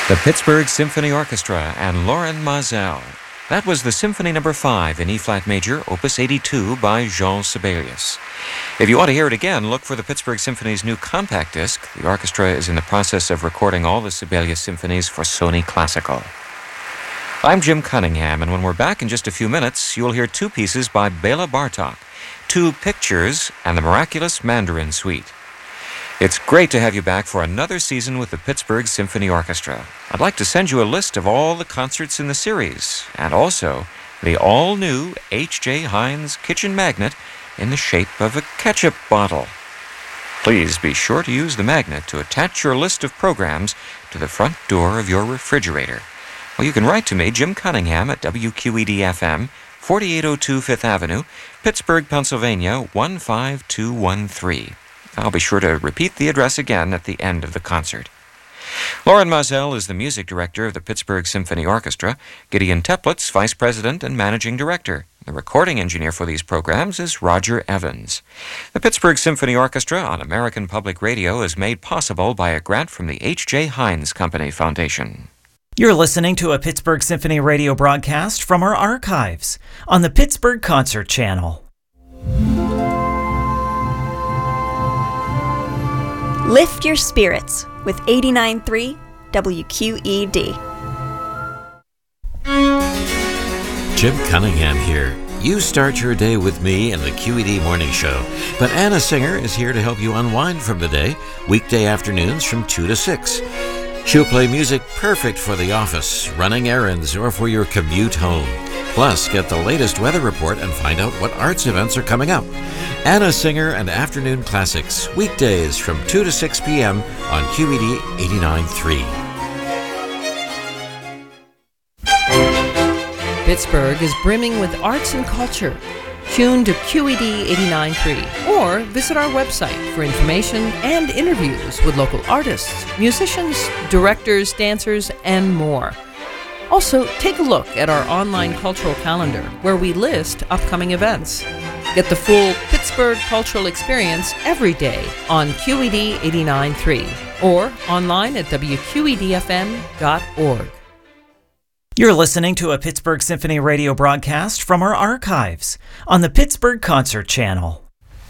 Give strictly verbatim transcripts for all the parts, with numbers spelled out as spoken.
The Pittsburgh Symphony Orchestra and Loren Maazel. That was the Symphony Number five in E-flat major, Opus eighty-two by Jean Sibelius. If you want to hear it again, look for the Pittsburgh Symphony's new compact disc. The orchestra is in the process of recording all the Sibelius symphonies for Sony Classical. I'm Jim Cunningham, and when we're back in just a few minutes, you'll hear two pieces by Bela Bartok, Two Pictures and the Miraculous Mandarin Suite. It's great to have you back for another season with the Pittsburgh Symphony Orchestra. I'd like to send you a list of all the concerts in the series, and also the all-new H J Heinz kitchen magnet in the shape of a ketchup bottle. Please be sure to use the magnet to attach your list of programs to the front door of your refrigerator. Well, you can write to me, Jim Cunningham, at W Q E D F M, forty-eight oh two Fifth Avenue, Pittsburgh, Pennsylvania, one five two one three. I'll be sure to repeat the address again at the end of the concert. Loren Maazel is the music director of the Pittsburgh Symphony Orchestra. Gideon Teplitz, vice president and managing director. The recording engineer for these programs is Roger Evans. The Pittsburgh Symphony Orchestra on American Public Radio is made possible by a grant from the H J Heinz Company Foundation. You're listening to a Pittsburgh Symphony radio broadcast from our archives on the Pittsburgh Concert Channel. Lift your spirits with eighty-nine point three W Q E D. Jim Cunningham here. You start your day with me in the Q E D Morning Show, but Anna Singer is here to help you unwind from the day, weekday afternoons from two to six. She'll play music perfect for the office, running errands, or for your commute home. Plus, get the latest weather report and find out what arts events are coming up. Anna Singer and Afternoon Classics, weekdays from two to six p.m. on Q E D eighty-nine point three. Pittsburgh is brimming with arts and culture. Tune to Q E D eighty-nine point three or visit our website for information and interviews with local artists, musicians, directors, dancers, and more. Also, take a look at our online cultural calendar where we list upcoming events. Get the full Pittsburgh cultural experience every day on Q E D eighty-nine point three or online at W Q E D F M dot org. You're listening to a Pittsburgh Symphony radio broadcast from our archives on the Pittsburgh Concert Channel.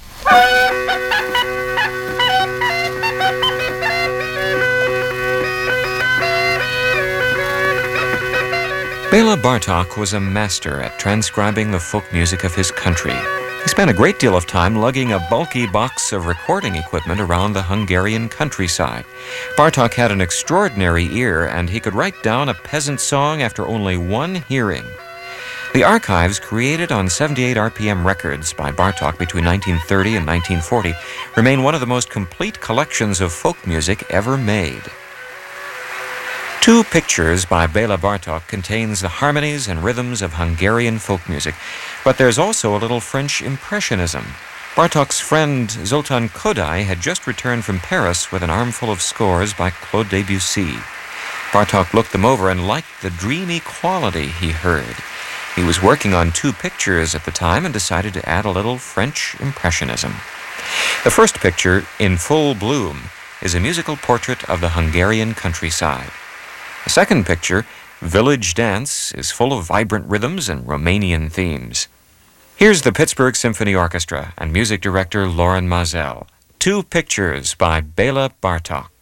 Bela Bartok was a master at transcribing the folk music of his country. He spent a great deal of time lugging a bulky box of recording equipment around the Hungarian countryside. Bartok had an extraordinary ear, and he could write down a peasant song after only one hearing. The archives, created on seventy-eight R P M records by Bartok between nineteen thirty and nineteen forty, remain one of the most complete collections of folk music ever made. Two Pictures by Bela Bartok contains the harmonies and rhythms of Hungarian folk music, but there's also a little French impressionism. Bartok's friend Zoltan Kodály had just returned from Paris with an armful of scores by Claude Debussy. Bartok looked them over and liked the dreamy quality he heard. He was working on Two Pictures at the time and decided to add a little French impressionism. The first picture, In Full Bloom, is a musical portrait of the Hungarian countryside. The second picture, Village Dance, is full of vibrant rhythms and Romanian themes. Here's the Pittsburgh Symphony Orchestra and music director Loren Maazel. Two Pictures by Bela Bartok.